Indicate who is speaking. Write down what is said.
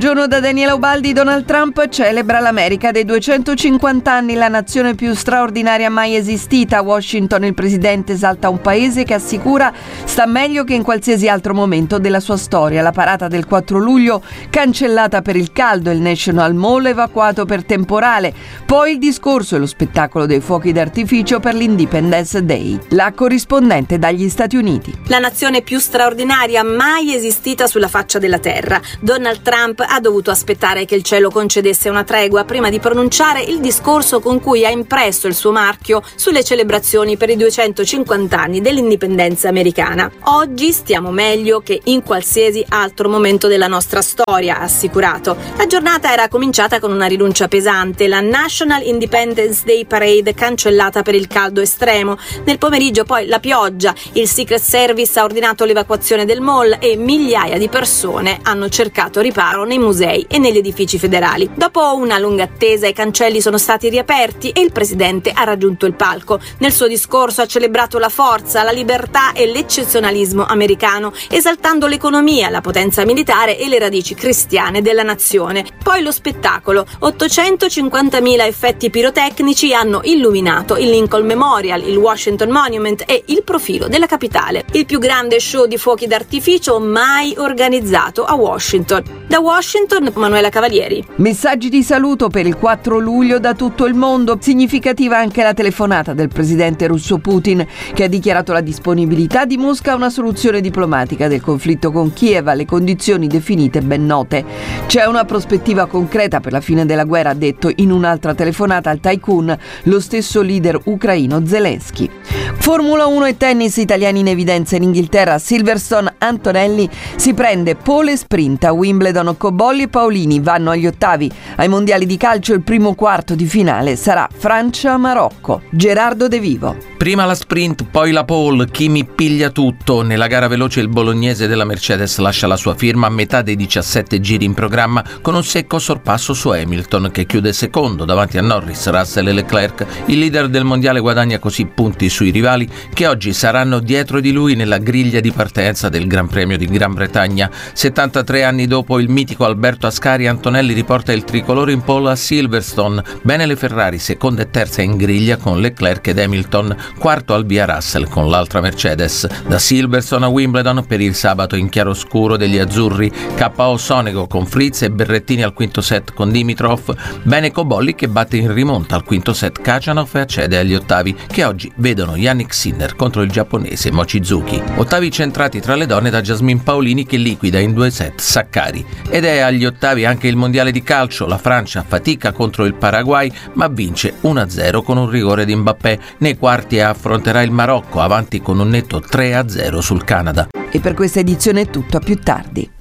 Speaker 1: Giorno da Daniela Ubaldi. Donald Trump celebra l'America dei 250 anni, la nazione più straordinaria mai esistita. A Washington il presidente esalta un paese che assicura sta meglio che in qualsiasi altro momento della sua storia. La parata del 4 luglio cancellata per il caldo, il National Mall evacuato per temporale, poi il discorso e lo spettacolo dei fuochi d'artificio per l'Independence Day. La corrispondente dagli Stati Uniti.
Speaker 2: La nazione più straordinaria mai esistita sulla faccia della terra. Donald Trump ha dovuto aspettare che il cielo concedesse una tregua prima di pronunciare il discorso con cui ha impresso il suo marchio sulle celebrazioni per i 250 anni dell'indipendenza americana. Oggi stiamo meglio che in qualsiasi altro momento della nostra storia, ha assicurato. La giornata era cominciata con una rinuncia pesante, la National Independence Day Parade cancellata per il caldo estremo. Nel pomeriggio poi la pioggia, il Secret Service ha ordinato l'evacuazione del mall e migliaia di persone hanno cercato riparo nei musei e negli edifici federali. Dopo una lunga attesa i cancelli sono stati riaperti e il presidente ha raggiunto il palco. Nel suo discorso ha celebrato la forza, la libertà e l'eccezionalismo americano, esaltando l'economia, la potenza militare e le radici cristiane della nazione. Poi lo spettacolo. 850.000 effetti pirotecnici hanno illuminato il Lincoln Memorial, il Washington Monument e il profilo della capitale. Il più grande show di fuochi d'artificio mai organizzato a Washington. Da Washington, Manuela Cavalieri.
Speaker 1: Messaggi di saluto per il 4 luglio da tutto il mondo. Significativa anche la telefonata del presidente russo Putin, che ha dichiarato la disponibilità di Mosca a una soluzione diplomatica del conflitto con Kiev alle condizioni definite ben note. C'è una prospettiva concreta per la fine della guerra, ha detto in un'altra telefonata al tycoon lo stesso leader ucraino Zelensky. Formula 1 e tennis, italiani in evidenza in Inghilterra. Silverstone, Antonelli si prende pole sprint a Wimbledon. Cobolli e Paolini vanno agli ottavi. Ai mondiali di calcio il primo quarto di finale sarà Francia-Marocco. Gerardo De Vivo.
Speaker 3: Prima la sprint, poi la pole, chi mi piglia tutto. Nella gara veloce il bolognese della Mercedes lascia la sua firma a metà dei 17 giri in programma con un secco sorpasso su Hamilton, che chiude secondo davanti a Norris, Russell e Leclerc. Il leader del mondiale guadagna così punti sui rivali che oggi saranno dietro di lui nella griglia di partenza del Gran Premio di Gran Bretagna. 73 anni dopo il mitico Alberto Ascari, Antonelli riporta il tricolore in pole a Silverstone. Bene le Ferrari, seconda e terza in griglia con Leclerc ed Hamilton, quarto al via Russell con l'altra Mercedes. Da Silverstone a Wimbledon per il sabato in chiaroscuro degli azzurri, KO Sonego con Fritz e Berrettini al quinto set con Dimitrov. Bene Cobolli che batte in rimonta al quinto set Khachanov e accede agli ottavi, che oggi vedono Yannick Sinner contro il giapponese Mochizuki. Ottavi centrati tra le donne da Jasmine Paolini, che liquida in 2 set Sakkari. Ed è agli ottavi anche il mondiale di calcio. La Francia fatica contro il Paraguay ma vince 1-0 con un rigore di Mbappé. Nei quarti affronterà il Marocco, avanti con un netto 3-0 sul Canada.
Speaker 1: E per questa edizione è tutto, a più tardi.